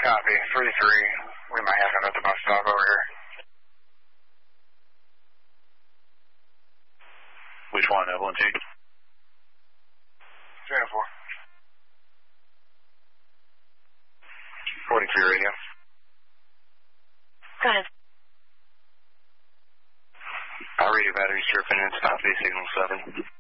Copy. 3-3. We might have him at the bus stop over here. Which one, Evelyn 2? 3 and 4. 43 radio. Go ahead. Radio battery's tripping and stop V signal 7.